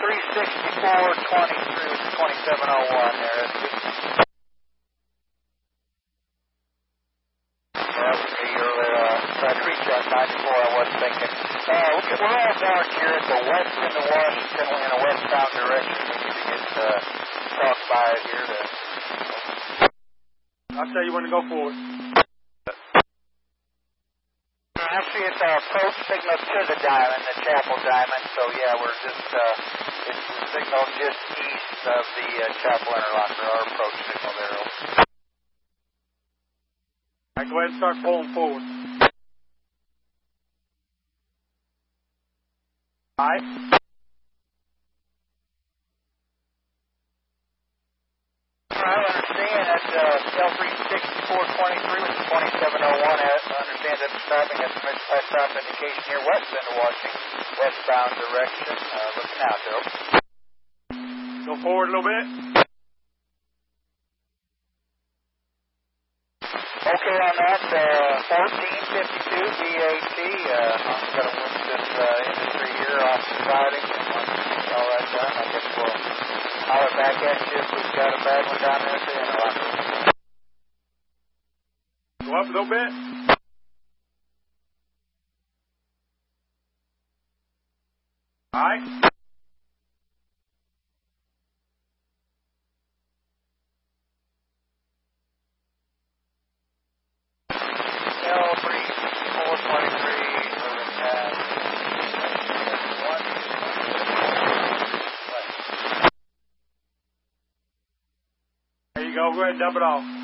L364-20 through 2701 there. That was me earlier. Tried to reach that 94, I was thinking. We're all down here at the west end of Washington in a westbound direction. We need to get talk by it here. I'll tell you when to go forward. Actually, it's our approach signal to the diamond, the Chapel Diamond. So, yeah, we're just, it's the signal just east of the Chapel Interlocker, our approach signal there. All right, go ahead and start pulling forward. All right. I understand that L364-23 with the 2701. I understand that stopping at the mid-class stop indication here west end of Washington, westbound direction. Looking out there. Go forward a little bit. Okay on that, 1452 BAT. I'm going to move this industry here off the siding. And once all that done, I guess we'll holler back at you if we've got a bad one down there at the interlocker. Go up a little bit. All right. L364-23 moving past. There you go. Go ahead and dump it off.